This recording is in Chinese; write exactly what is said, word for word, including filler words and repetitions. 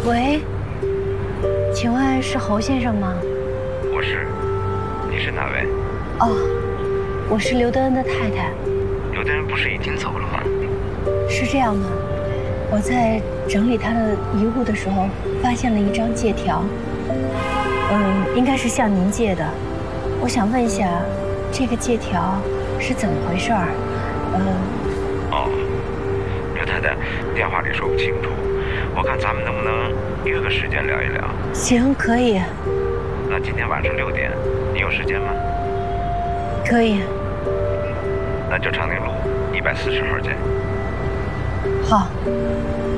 喂，请问是侯先生吗？ 我是，你是哪位？ 哦，我是刘德恩的太太。 刘德恩不是已经走了吗？ 是这样的，我在整理他的遗物的时候，发现了一张借条，嗯，应该是向您借的。我想问一下，这个借条是怎么回事儿？呃， 哦，刘太太，电话里说不清楚，我看咱们能不能约个时间聊一聊？ 行，可以。 那今天晚上六点，你有时间吗？ 可以。 那就长宁路一百四十号见。 好。